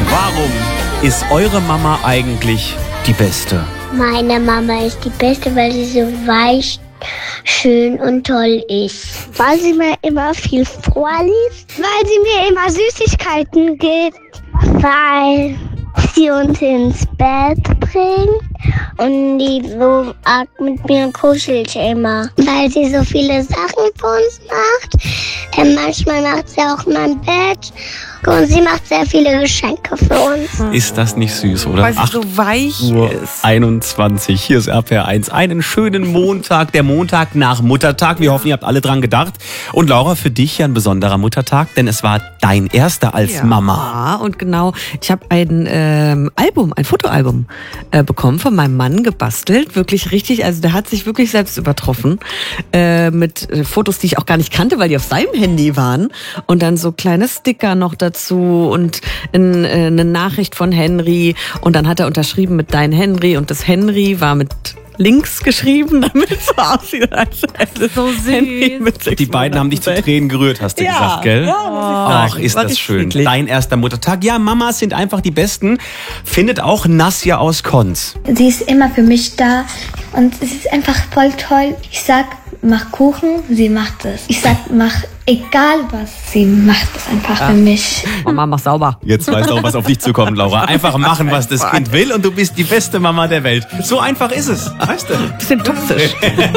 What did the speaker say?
Warum ist eure Mama eigentlich die Beste? Meine Mama ist die Beste, weil sie so weich, schön und toll ist. Weil sie mir immer viel vorliest. Weil sie mir immer Süßigkeiten gibt. Weil sie uns ins Bett bringt. Und die so arg mit mir kuschelt immer. Weil sie so viele Sachen für uns macht. Manchmal macht sie auch mein Bett. Und sie macht sehr viele Geschenke für uns. Ist das nicht süß, oder? Weil sie so weich ist. 21. Hier ist RPR 1. Einen schönen Montag, der Montag nach Muttertag. Wir hoffen, ihr habt alle dran gedacht. Und Laura, für dich ja ein besonderer Muttertag, denn es war dein erster als Mama. Ja, und genau, ich habe ein Fotoalbum bekommen, von meinem Mann gebastelt. Wirklich richtig, also der hat sich wirklich selbst übertroffen. Mit Fotos, die ich auch gar nicht kannte, weil die auf seinem Handy waren. Und dann so kleine Sticker noch dazu und eine Nachricht von Henry. Und dann hat er unterschrieben mit Dein Henry. Und das Henry war mit links geschrieben, damit es so aussieht, als hätte so süß. Henry mit 6 Die beiden haben dich zu Tränen gerührt, hast du gesagt, gell? Ja, muss ich sagen. Ach, ist War das richtig schön. friedlich. Dein erster Muttertag. Ja, Mamas sind einfach die Besten. Findet auch Nasja aus Konz. Sie ist immer für mich da und es ist einfach voll toll. Ich sag, mach Kuchen, sie macht es. Ich sag, mach egal was, sie macht es einfach für mich. Mama, mach sauber. Jetzt weißt du auch, was auf dich zukommt, Laura. Einfach machen, was das Kind will und du bist die beste Mama der Welt. So einfach ist es, weißt du? Bisschen toxisch.